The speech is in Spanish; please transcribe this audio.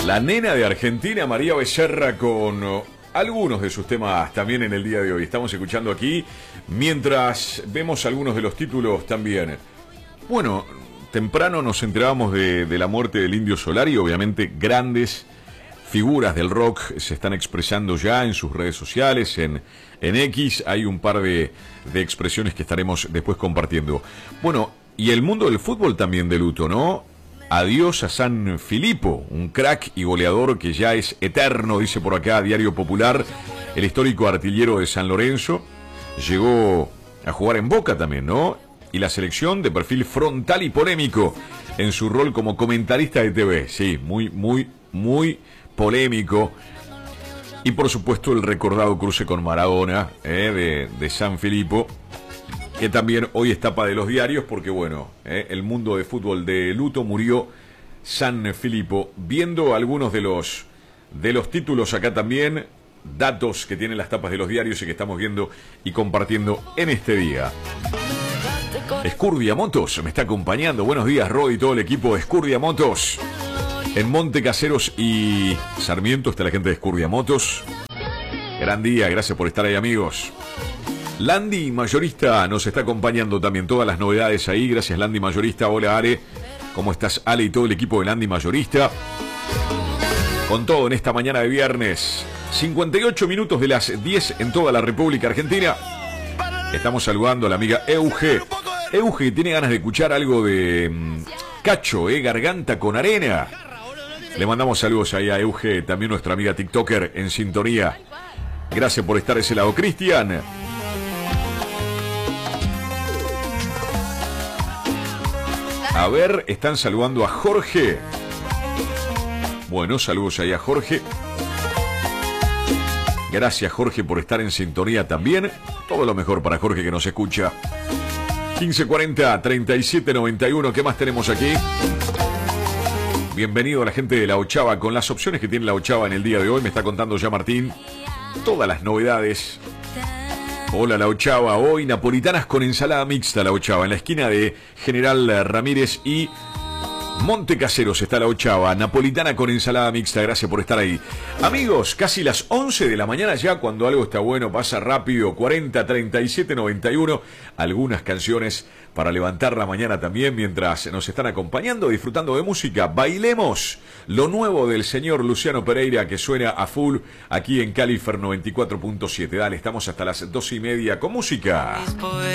La nena de Argentina, María Becerra, con algunos de sus temas también en el día de hoy. Estamos escuchando aquí, mientras vemos algunos de los títulos también. Bueno, temprano nos enterábamos de la muerte del Indio Solari. Obviamente grandes figuras del rock se están expresando ya en sus redes sociales, en X. Hay un par de expresiones que estaremos después compartiendo. Bueno, y el mundo del fútbol también de luto, ¿no? Adiós a San Filipo, un crack y goleador que ya es eterno, dice por acá Diario Popular. El histórico artillero de San Lorenzo llegó a jugar en Boca también, ¿no? Y la selección de perfil frontal y polémico en su rol como comentarista de TV. Sí, muy polémico. Y por supuesto el recordado cruce con Maradona de San Filipo, que también hoy es tapa de los diarios porque, bueno, el mundo de fútbol de luto, murió San Filipo. Viendo algunos de los títulos acá también, datos que tienen las tapas de los diarios y que estamos viendo y compartiendo en este día. Escurdia Motos me está acompañando. Buenos días, Rod y todo el equipo de Escurdia Motos. En Monte Caseros y Sarmiento está la gente de Escurdia Motos. Gran día, gracias por estar ahí, amigos. Landy Mayorista nos está acompañando también, todas las novedades ahí. Gracias, Landy Mayorista. Hola, Ale. ¿Cómo estás, Ale, y todo el equipo de Landy Mayorista? Con todo en esta mañana de viernes, 58 minutos de las 10 en toda la República Argentina. Estamos saludando a la amiga Euge. Euge tiene ganas de escuchar algo de Cacho, Garganta con Arena. Le mandamos saludos ahí a Euge, también nuestra amiga TikToker en sintonía. Gracias por estar a ese lado. Cristian. A ver, están saludando a Jorge. Bueno, saludos ahí a Jorge. Gracias, Jorge, por estar en sintonía también. Todo lo mejor para Jorge que nos escucha. 1540-3791. ¿Qué más tenemos aquí? Bienvenido a la gente de La Ochava con las opciones que tiene La Ochava en el día de hoy. Me está contando ya Martín todas las novedades. Hola, La Ochava. Hoy napolitanas con ensalada mixta, La Ochava. En la esquina de General Ramírez y Monte Caseros está La Ochava. Napolitana con ensalada mixta. Gracias por estar ahí. Amigos, casi las 11 de la mañana ya. Cuando algo está bueno, pasa rápido. 40-37-91. Algunas canciones para levantar la mañana también mientras nos están acompañando, disfrutando de música. Bailemos lo nuevo del señor Luciano Pereira, que suena a full aquí en Califer 94.7. Dale, estamos hasta las 12:30 con música.